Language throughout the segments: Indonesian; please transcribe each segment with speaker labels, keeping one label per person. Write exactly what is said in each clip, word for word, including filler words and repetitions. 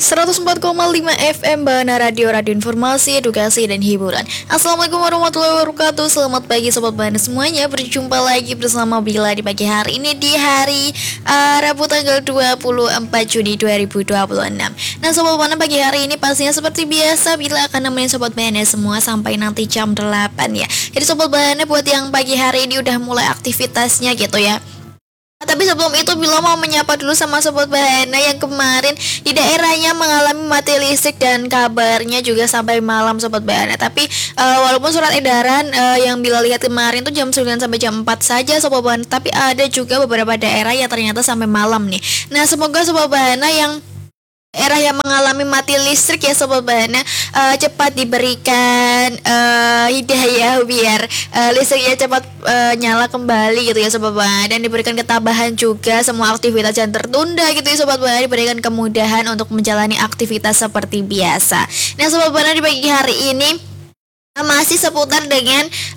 Speaker 1: seratus empat koma lima F M Bahana Radio, Radio Informasi, Edukasi, dan Hiburan. Assalamualaikum warahmatullahi wabarakatuh. Selamat pagi Sobat Bahana semuanya. Berjumpa lagi bersama Bila di pagi hari ini, di hari uh, Rabu tanggal dua puluh empat Juni dua ribu dua puluh enam. Nah Sobat Bahana, pagi hari ini pastinya seperti biasa Bila akan nemenin Sobat Bahana semua sampai nanti jam delapan ya. Jadi Sobat Bahana buat yang pagi hari ini udah mulai aktivitasnya gitu ya. Tapi sebelum itu Bila mau menyapa dulu sama Sobat Bahana yang kemarin di daerahnya mengalami mati listrik dan kabarnya juga sampai malam Sobat Bahana. Tapi uh, walaupun surat edaran uh, yang Bila lihat kemarin tuh jam sembilan sampai jam empat saja Sobat Bahana, tapi ada juga beberapa daerah yang ternyata sampai malam nih. Nah semoga Sobat Bahana yang daerah yang mengalami mati listrik ya Sobat Bahana uh, cepat diberikan uh, hidayah biar uh, listriknya cepat uh, nyala kembali gitu ya Sobat Bahana, dan diberikan ketabahan juga semua aktivitas yang tertunda gitu ya Sobat Bahana, diberikan kemudahan untuk menjalani aktivitas seperti biasa. Nah Sobat Bahana, di pagi hari ini masih seputar dengan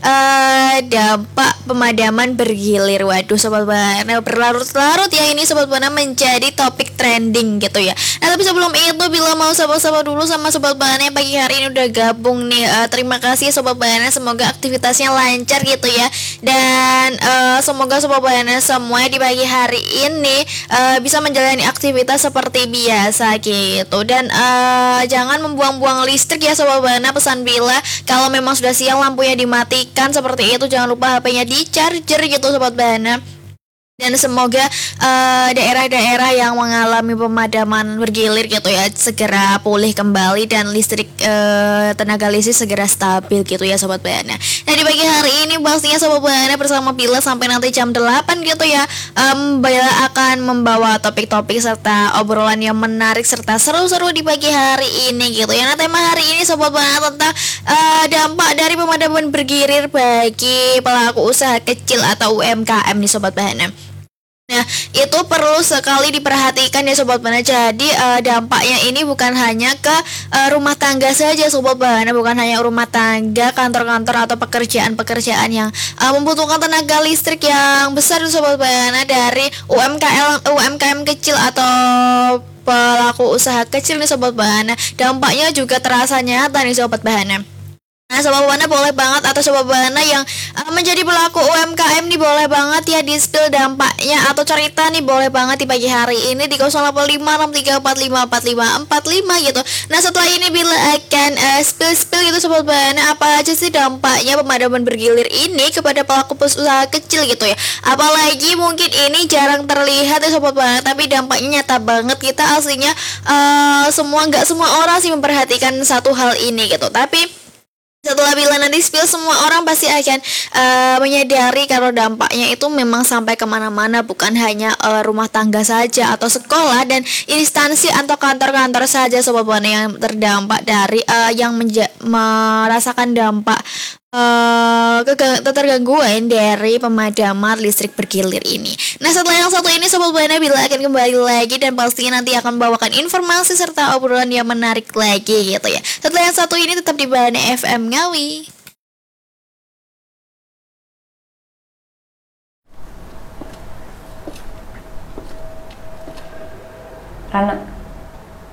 Speaker 1: uh, dampak pemadaman bergilir. Waduh Sobat Bahana, berlarut-larut ya ini Sobat Bahana menjadi topik trending gitu ya. Nah tapi sebelum itu Bila mau sapa-sapa dulu sama Sobat Bahana yang pagi hari ini udah gabung nih. uh, Terima kasih Sobat Bahana, semoga aktivitasnya lancar gitu ya. Dan uh, semoga Sobat Bahana semua di pagi hari ini uh, bisa menjalani aktivitas seperti biasa gitu. Dan uh, jangan membuang-buang listrik ya Sobat Bahana, pesan Bila. Kalau Kalau memang sudah siang lampunya dimatikan seperti itu, jangan lupa H P-nya di charger gitu Sobat Bahana. Dan semoga uh, daerah-daerah yang mengalami pemadaman bergilir gitu ya segera pulih kembali dan listrik uh, tenaga listrik segera stabil gitu ya Sobat Bahana. Nah di pagi hari ini pastinya Sobat Bahana bersama Bila sampai nanti jam delapan gitu ya. um, Bila akan membawa topik-topik serta obrolan yang menarik serta seru-seru di pagi hari ini gitu ya. Nah tema hari ini Sobat Bahana tentang uh, dampak dari pemadaman bergilir bagi pelaku usaha kecil atau U M K M nih Sobat Bahana. Nah itu perlu sekali diperhatikan ya Sobat Bahana. Jadi uh, dampaknya ini bukan hanya ke uh, rumah tangga saja Sobat Bahana, bukan hanya rumah tangga, kantor-kantor atau pekerjaan-pekerjaan yang uh, membutuhkan tenaga listrik yang besar Sobat Bahana, dari U M K M U M K M kecil atau pelaku usaha kecil nih Sobat Bahana. Dampaknya juga terasa nyata nih Sobat Bahana. Nah Sobat Bahana boleh banget, atau Sobat Bahana yang uh, menjadi pelaku U M K M nih boleh banget ya di spill dampaknya atau cerita nih boleh banget di pagi hari ini di nol delapan lima enam tiga empat lima empat lima empat lima gitu. Nah setelah ini Bila akan uh, spill-spill gitu Sobat Bahana, apa aja sih dampaknya pemadaman bergilir ini kepada pelaku usaha kecil gitu ya. Apalagi mungkin ini jarang terlihat ya Sobat Bahana, tapi dampaknya nyata banget. Kita aslinya uh, semua nggak semua orang sih memperhatikan satu hal ini gitu. Tapi setelah Bila nanti spill, semua orang pasti akan uh, menyadari kalau dampaknya itu memang sampai kemana-mana, bukan hanya uh, rumah tangga saja atau sekolah dan instansi atau kantor-kantor saja Sobat Bahana yang terdampak dari uh, yang menja- merasakan dampak uh, ketergangguan dari pemadaman listrik bergilir ini. Nah setelah yang satu ini Sobat Bahana, Bila akan kembali lagi dan pastinya nanti akan membawakan informasi serta obrolan yang menarik lagi gitu ya. Setelah yang satu ini tetap di Bahana F M Ngawi.
Speaker 2: Rana